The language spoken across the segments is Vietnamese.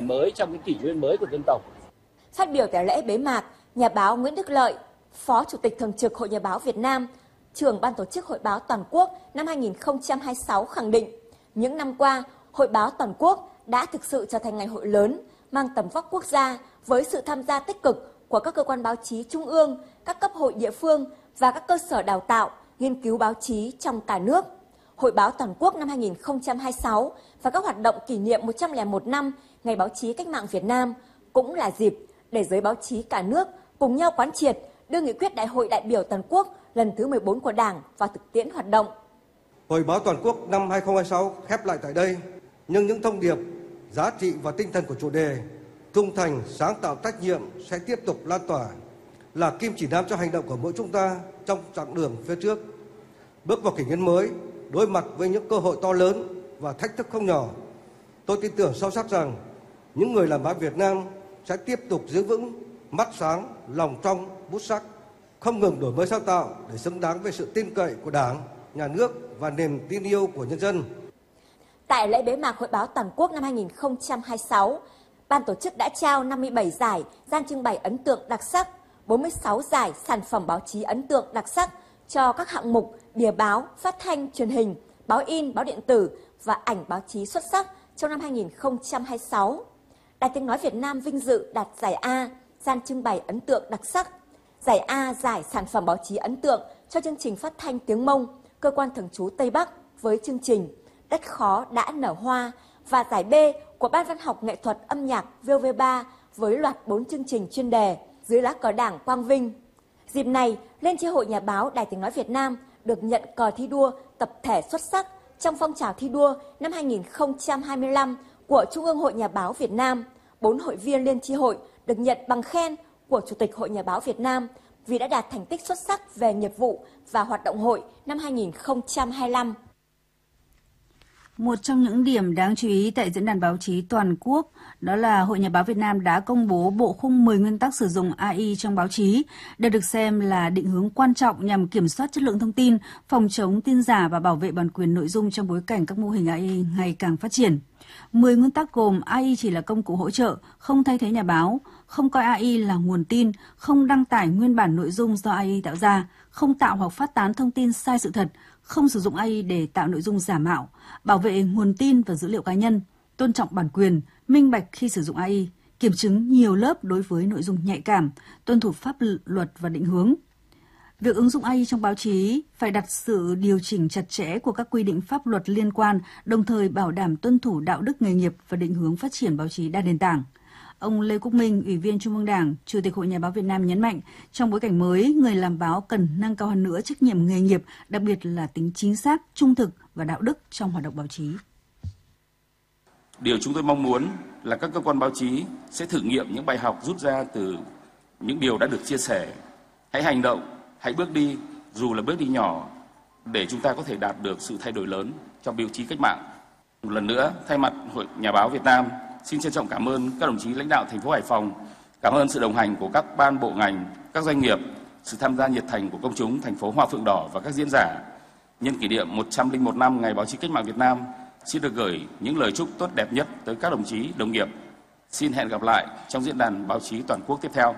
mới trong cái kỷ nguyên mới của dân tộc. Phát biểu tại lễ bế mạc, nhà báo Nguyễn Đức Lợi, Phó Chủ tịch Thường trực Hội Nhà báo Việt Nam, trưởng ban tổ chức Hội báo toàn quốc năm 2026 khẳng định, những năm qua, Hội báo toàn quốc đã thực sự trở thành ngày hội lớn, mang tầm vóc quốc gia với sự tham gia tích cực của các cơ quan báo chí trung ương, các cấp hội địa phương và các cơ sở đào tạo, nghiên cứu báo chí trong cả nước. Hội báo toàn quốc năm 2026 và các hoạt động kỷ niệm 101 năm Ngày báo chí cách mạng Việt Nam cũng là dịp để giới báo chí cả nước cùng nhau quán triệt, đưa nghị quyết Đại hội đại biểu toàn quốc lần thứ 14 của Đảng vào thực tiễn hoạt động. Hội báo toàn quốc năm 2026 khép lại tại đây, nhưng những thông điệp, giá trị và tinh thần của chủ đề trung thành, sáng tạo, trách nhiệm sẽ tiếp tục lan tỏa, là kim chỉ nam cho hành động của mỗi chúng ta trong chặng đường phía trước. Bước vào kỷ nguyên mới, đối mặt với những cơ hội to lớn và thách thức không nhỏ, tôi tin tưởng sâu sắc rằng những người làm báo Việt Nam sẽ tiếp tục giữ vững mắt sáng, lòng trong, bút sắc, không ngừng đổi mới sáng tạo để xứng đáng với sự tin cậy của Đảng, Nhà nước và niềm tin yêu của nhân dân. Tại lễ bế mạc Hội báo toàn quốc năm 2026, ban tổ chức đã trao 57 giải gian trưng bày ấn tượng đặc sắc, 46 giải sản phẩm báo chí ấn tượng đặc sắc cho các hạng mục bìa báo, phát thanh, truyền hình, báo in, báo điện tử và ảnh báo chí xuất sắc trong năm 2026. Đài Tiếng nói Việt Nam vinh dự đạt giải A, gian trưng bày ấn tượng đặc sắc, giải A, giải sản phẩm báo chí ấn tượng cho chương trình phát thanh tiếng Mông, cơ quan thường trú Tây Bắc với chương trình Đất khó đã nở hoa, và giải B của Ban Văn học Nghệ thuật âm nhạc VOV3 với loạt 4 chương trình chuyên đề dưới lá cờ Đảng Quang Vinh. Dịp này, Liên chi hội Nhà báo Đài Tiếng nói Việt Nam được nhận cờ thi đua tập thể xuất sắc trong phong trào thi đua năm 2025 của Trung ương Hội Nhà báo Việt Nam. 4 hội viên Liên chi hội được nhận bằng khen của Chủ tịch Hội Nhà báo Việt Nam vì đã đạt thành tích xuất sắc về nghiệp vụ và hoạt động hội năm 2025. Một trong những điểm đáng chú ý tại Diễn đàn Báo chí Toàn quốc đó là Hội Nhà báo Việt Nam đã công bố bộ khung 10 nguyên tắc sử dụng AI trong báo chí. Đây được xem là định hướng quan trọng nhằm kiểm soát chất lượng thông tin, phòng chống tin giả và bảo vệ bản quyền nội dung trong bối cảnh các mô hình AI ngày càng phát triển. 10 nguyên tắc gồm AI chỉ là công cụ hỗ trợ, không thay thế nhà báo, không coi AI là nguồn tin, không đăng tải nguyên bản nội dung do AI tạo ra, không tạo hoặc phát tán thông tin sai sự thật, không sử dụng AI để tạo nội dung giả mạo, bảo vệ nguồn tin và dữ liệu cá nhân, tôn trọng bản quyền, minh bạch khi sử dụng AI, kiểm chứng nhiều lớp đối với nội dung nhạy cảm, tuân thủ pháp luật và định hướng. Việc ứng dụng AI trong báo chí phải đặt sự điều chỉnh chặt chẽ của các quy định pháp luật liên quan, đồng thời bảo đảm tuân thủ đạo đức nghề nghiệp và định hướng phát triển báo chí đa nền tảng. Ông Lê Quốc Minh, Ủy viên Trung ương Đảng, Chủ tịch Hội Nhà báo Việt Nam nhấn mạnh, trong bối cảnh mới, người làm báo cần nâng cao hơn nữa trách nhiệm nghề nghiệp, đặc biệt là tính chính xác, trung thực và đạo đức trong hoạt động báo chí. Điều chúng tôi mong muốn là các cơ quan báo chí sẽ thử nghiệm những bài học rút ra từ những điều đã được chia sẻ. Hãy hành động, hãy bước đi, dù là bước đi nhỏ, để chúng ta có thể đạt được sự thay đổi lớn trong báo chí cách mạng. Một lần nữa, thay mặt Hội Nhà báo Việt Nam, xin trân trọng cảm ơn các đồng chí lãnh đạo thành phố Hải Phòng, cảm ơn sự đồng hành của các ban bộ ngành, các doanh nghiệp, sự tham gia nhiệt thành của công chúng thành phố Hoa Phượng Đỏ và các diễn giả. Nhân kỷ niệm 101 năm Ngày báo chí cách mạng Việt Nam, xin được gửi những lời chúc tốt đẹp nhất tới các đồng chí, đồng nghiệp. Xin hẹn gặp lại trong diễn đàn báo chí toàn quốc tiếp theo.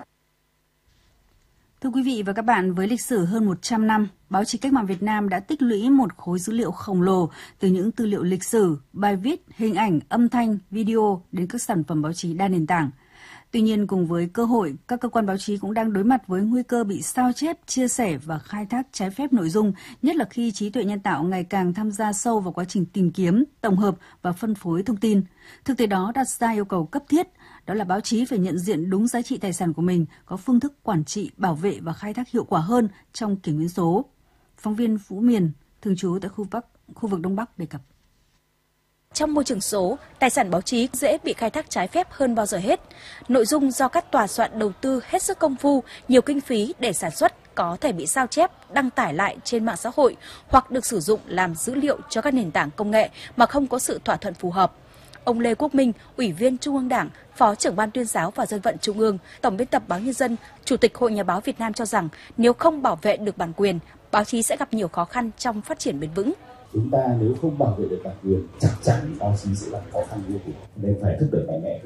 Thưa quý vị và các bạn, với lịch sử hơn 100 năm, báo chí cách mạng Việt Nam đã tích lũy một khối dữ liệu khổng lồ từ những tư liệu lịch sử, bài viết, hình ảnh, âm thanh, video đến các sản phẩm báo chí đa nền tảng. Tuy nhiên, cùng với cơ hội, các cơ quan báo chí cũng đang đối mặt với nguy cơ bị sao chép, chia sẻ và khai thác trái phép nội dung, nhất là khi trí tuệ nhân tạo ngày càng tham gia sâu vào quá trình tìm kiếm, tổng hợp và phân phối thông tin. Thực tế đó đặt ra yêu cầu cấp thiết, đó là báo chí phải nhận diện đúng giá trị tài sản của mình, có phương thức quản trị, bảo vệ và khai thác hiệu quả hơn trong kỷ nguyên số. Phóng viên Vũ Miền, thường trú tại khu vực Đông Bắc đề cập. Trong môi trường số, tài sản báo chí dễ bị khai thác trái phép hơn bao giờ hết. Nội dung do các tòa soạn đầu tư hết sức công phu, nhiều kinh phí để sản xuất có thể bị sao chép, đăng tải lại trên mạng xã hội hoặc được sử dụng làm dữ liệu cho các nền tảng công nghệ mà không có sự thỏa thuận phù hợp. Ông Lê Quốc Minh, Ủy viên Trung ương Đảng, Phó trưởng Ban Tuyên giáo và Dân vận Trung ương, Tổng biên tập Báo Nhân dân, Chủ tịch Hội Nhà báo Việt Nam cho rằng nếu không bảo vệ được bản quyền, báo chí sẽ gặp nhiều khó khăn trong phát triển bền vững. Chúng ta nếu không bảo vệ được bản quyền, chắc chắn báo chí sẽ gặp khó khăn vô cùng. Nên phải thúc đẩy mạnh mẽ cái này.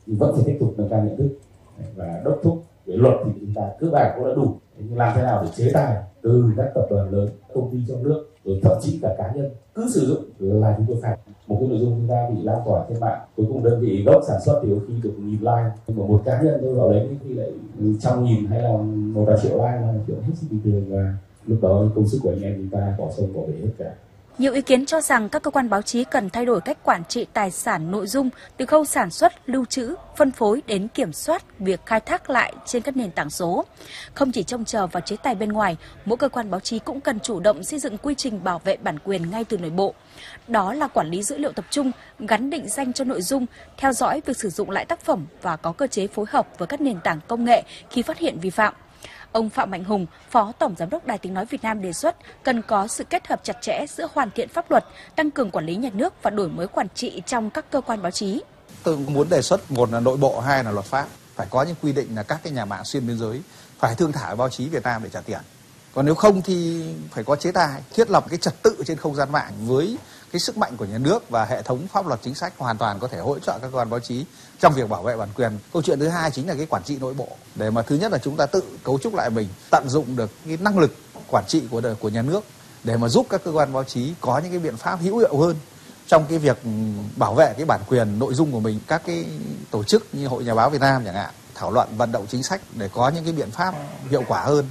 thì vẫn phải tiếp tục nâng cao nhận thức và đốc thúc. Về luật thì chúng ta cơ bản cũng đã đủ, nhưng làm thế nào để chế tài từ các tập đoàn lớn, công ty trong nước, rồi thậm chí cả cá nhân cứ sử dụng là chúng tôi phạt. Một cái nội dung chúng ta bị lan tỏa trên mạng, cuối cùng đơn vị gốc sản xuất thì có khi được 1.000 like, nhưng mà một cá nhân tôi vào đấy khi lại 100.000 hay là 1 triệu like là chuyện hết sức bình thường, và lúc đó công sức của anh em chúng ta bỏ sông bỏ bể hết cả. Nhiều ý kiến cho rằng các cơ quan báo chí cần thay đổi cách quản trị tài sản nội dung từ khâu sản xuất, lưu trữ, phân phối đến kiểm soát việc khai thác lại trên các nền tảng số. Không chỉ trông chờ vào chế tài bên ngoài, mỗi cơ quan báo chí cũng cần chủ động xây dựng quy trình bảo vệ bản quyền ngay từ nội bộ. Đó là quản lý dữ liệu tập trung, gắn định danh cho nội dung, theo dõi việc sử dụng lại tác phẩm và có cơ chế phối hợp với các nền tảng công nghệ khi phát hiện vi phạm. Ông Phạm Mạnh Hùng, Phó Tổng Giám đốc Đài Tiếng Nói Việt Nam đề xuất cần có sự kết hợp chặt chẽ giữa hoàn thiện pháp luật, tăng cường quản lý nhà nước và đổi mới quản trị trong các cơ quan báo chí. Tôi cũng muốn đề xuất, một là nội bộ, hai là luật pháp. Phải có những quy định là các cái nhà mạng xuyên biên giới phải thương thảo báo chí Việt Nam để trả tiền. Còn nếu không thì phải có chế tài, thiết lập cái trật tự trên không gian mạng với cái sức mạnh của nhà nước và hệ thống pháp luật chính sách hoàn toàn có thể hỗ trợ các cơ quan báo chí trong việc bảo vệ bản quyền. Câu chuyện thứ hai chính là cái quản trị nội bộ, để mà thứ nhất là chúng ta tự cấu trúc lại mình, tận dụng được cái năng lực quản trị của nhà nước để mà giúp các cơ quan báo chí có những cái biện pháp hữu hiệu hơn trong cái việc bảo vệ cái bản quyền nội dung của mình. Các cái tổ chức như Hội Nhà báo Việt Nam chẳng hạn thảo luận vận động chính sách để có những cái biện pháp hiệu quả hơn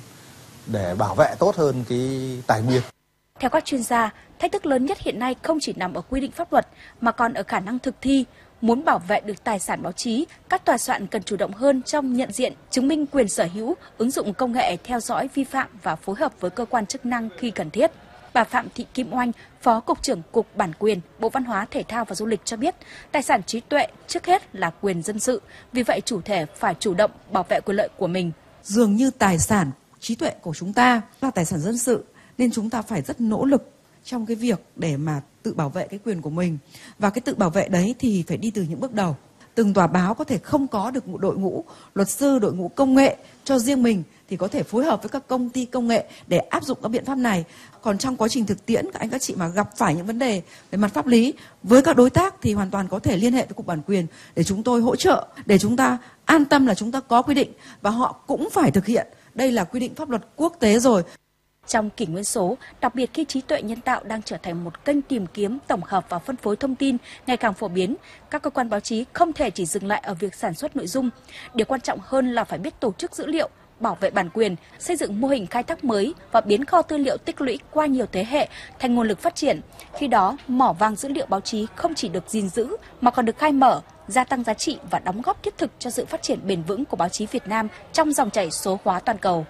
để bảo vệ tốt hơn cái tài nguyên. Theo các chuyên gia, thách thức lớn nhất hiện nay không chỉ nằm ở quy định pháp luật mà còn ở khả năng thực thi. Muốn bảo vệ được tài sản báo chí, các tòa soạn cần chủ động hơn trong nhận diện, chứng minh quyền sở hữu, ứng dụng công nghệ theo dõi vi phạm và phối hợp với cơ quan chức năng khi cần thiết. Bà Phạm Thị Kim Oanh, Phó Cục trưởng Cục Bản quyền, Bộ Văn hóa, Thể thao và Du lịch cho biết, tài sản trí tuệ trước hết là quyền dân sự, vì vậy chủ thể phải chủ động bảo vệ quyền lợi của mình. Dường như tài sản trí tuệ của chúng ta là tài sản dân sự, nên chúng ta phải rất nỗ lực trong cái việc để mà tự bảo vệ cái quyền của mình. Và cái tự bảo vệ đấy thì phải đi từ những bước đầu. Từng tòa báo có thể không có được một đội ngũ luật sư, đội ngũ công nghệ cho riêng mình, thì có thể phối hợp với các công ty công nghệ để áp dụng các biện pháp này. Còn trong quá trình thực tiễn, các anh các chị mà gặp phải những vấn đề về mặt pháp lý với các đối tác thì hoàn toàn có thể liên hệ với Cục Bản quyền để chúng tôi hỗ trợ, để chúng ta an tâm là chúng ta có quy định và họ cũng phải thực hiện. Đây là quy định pháp luật quốc tế rồi. Trong kỷ nguyên số, đặc biệt khi trí tuệ nhân tạo đang trở thành một kênh tìm kiếm, tổng hợp và phân phối thông tin ngày càng phổ biến, các cơ quan báo chí không thể chỉ dừng lại ở việc sản xuất nội dung. Điều quan trọng hơn là phải biết tổ chức dữ liệu, bảo vệ bản quyền, xây dựng mô hình khai thác mới và biến kho tư liệu tích lũy qua nhiều thế hệ thành nguồn lực phát triển. Khi đó, mỏ vàng dữ liệu báo chí không chỉ được gìn giữ mà còn được khai mở, gia tăng giá trị và đóng góp thiết thực cho sự phát triển bền vững của báo chí Việt Nam trong dòng chảy số hóa toàn cầu.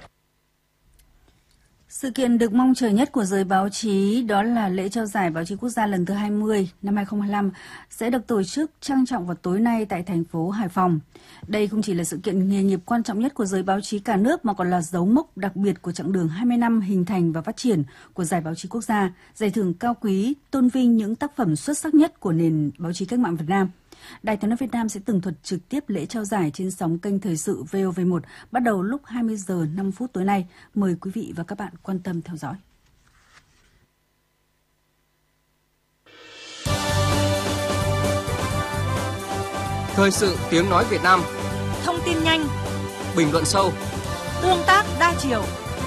Sự kiện được mong chờ nhất của giới báo chí đó là lễ trao giải báo chí quốc gia lần thứ 20 năm 2025 sẽ được tổ chức trang trọng vào tối nay tại thành phố Hải Phòng. Đây không chỉ là sự kiện nghề nghiệp quan trọng nhất của giới báo chí cả nước mà còn là dấu mốc đặc biệt của chặng đường 20 năm hình thành và phát triển của Giải báo chí quốc gia, giải thưởng cao quý tôn vinh những tác phẩm xuất sắc nhất của nền báo chí cách mạng Việt Nam. Đài Tiếng nói Việt Nam sẽ tường thuật trực tiếp lễ trao giải trên sóng kênh Thời sự VOV1 bắt đầu lúc 20 giờ 5 phút tối nay. Mời quý vị và các bạn quan tâm theo dõi. Thời sự Tiếng nói Việt Nam. Thông tin nhanh, bình luận sâu, tương tác đa chiều.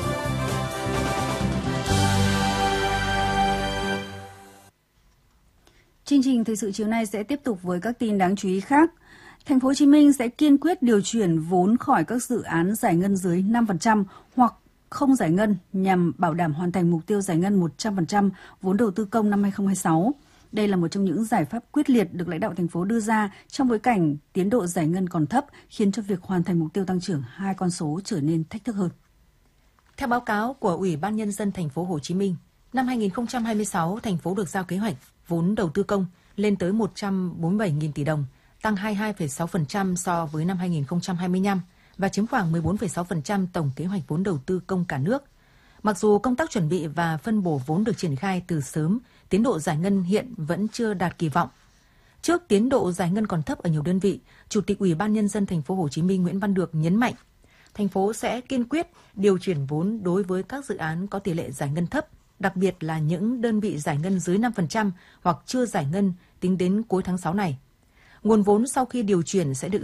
Chương trình thời sự chiều nay sẽ tiếp tục với các tin đáng chú ý khác. Thành phố Hồ Chí Minh sẽ kiên quyết điều chuyển vốn khỏi các dự án giải ngân dưới 5% hoặc không giải ngân nhằm bảo đảm hoàn thành mục tiêu giải ngân 100% vốn đầu tư công năm 2026. Đây là một trong những giải pháp quyết liệt được lãnh đạo thành phố đưa ra trong bối cảnh tiến độ giải ngân còn thấp, khiến cho việc hoàn thành mục tiêu tăng trưởng hai con số trở nên thách thức hơn. Theo báo cáo của Ủy ban Nhân dân thành phố Hồ Chí Minh, năm 2026 thành phố được giao kế hoạch vốn đầu tư công lên tới 147.000 tỷ đồng, tăng 22,6% so với năm 2025 và chiếm khoảng 14,6% tổng kế hoạch vốn đầu tư công cả nước. Mặc dù công tác chuẩn bị và phân bổ vốn được triển khai từ sớm, tiến độ giải ngân hiện vẫn chưa đạt kỳ vọng. Trước tiến độ giải ngân còn thấp ở nhiều đơn vị, Chủ tịch Ủy ban Nhân dân thành phố Hồ Chí Minh Nguyễn Văn Được nhấn mạnh, thành phố sẽ kiên quyết điều chuyển vốn đối với các dự án có tỷ lệ giải ngân thấp, đặc biệt là những đơn vị giải ngân dưới 5% hoặc chưa giải ngân tính đến cuối tháng 6 này. Nguồn vốn sau khi điều chuyển sẽ được